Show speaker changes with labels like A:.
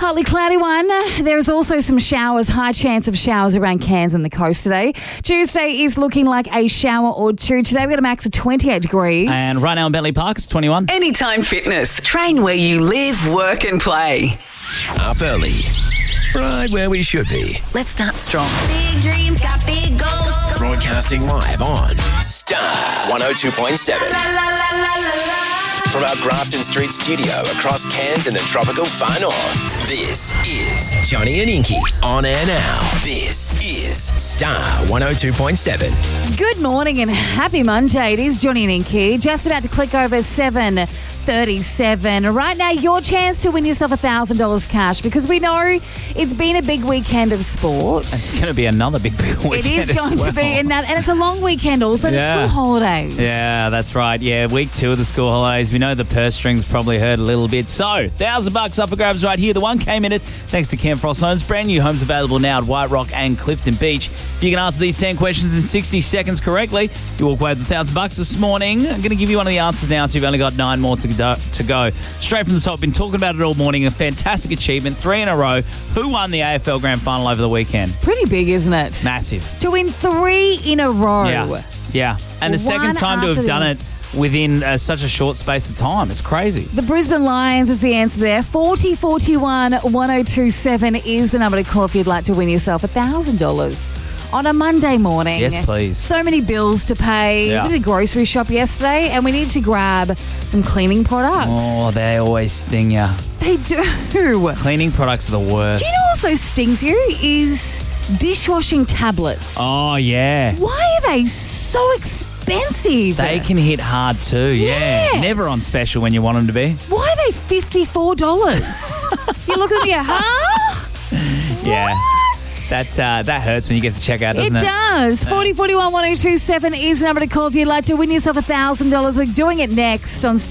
A: Partly cloudy one. There's also some showers, high chance of showers around Cairns and the coast today. Tuesday is looking like a shower or two. Today we've got a max of 28 degrees.
B: And right now in Bentley Park, it's 21.
C: Anytime Fitness. Train where you live, work and play.
D: Up early, right where we should be.
C: Let's start strong.
E: Big dreams got big goals.
D: Broadcasting live on Star 102.7. From our Grafton Street studio across Cairns and the tropical far north, this is Johnny and Inky on air now. This is Star 102.7.
A: Good morning and happy Monday. It is Johnny and Inky. Just about to click over 7:37. Right now, your chance to win yourself $1,000 cash because we know it's been a big weekend of sport.
B: It's going to be another big weekend.
A: It is going to be, and it's a long weekend also, the school holidays.
B: Yeah, that's right. Yeah, week 2 of the school holidays. We know the purse strings probably hurt a little bit. So, $1,000 up for grabs right here. The 1K minute, thanks to Ken Frost Homes. Brand new homes available now at White Rock and Clifton Beach. If you can answer these 10 questions in 60 seconds correctly, you walk away with $1,000 this morning. I'm going to give you one of the answers now, so you've only got 9 more to go. Straight from the top, been talking about it all morning. A fantastic achievement, 3 in a row. Who won the AFL Grand Final over the weekend?
A: Pretty big, isn't it?
B: Massive.
A: To win 3 in a row.
B: Yeah. And the second time to have done it within such a short space of time. It's crazy.
A: The Brisbane Lions is the answer there. 4041-1027 is the number to call if you'd like to win yourself $1,000 on a Monday morning.
B: Yes, please.
A: So many bills to pay.
B: Yeah.
A: We did a grocery shop yesterday and we need to grab some cleaning products.
B: Oh, they always sting you.
A: They do.
B: Cleaning products are the worst.
A: Do you know what also stings you is dishwashing tablets.
B: Oh, yeah.
A: Why are they so expensive?
B: They can hit hard too, yeah.
A: Yes.
B: Never on special when you want them to be.
A: Why are they $54? You look at me, huh?
B: Yeah. That hurts when you get to check out, doesn't it?
A: It does. 4041-1027 is the number to call if you'd like to win yourself $1,000. We're doing it next on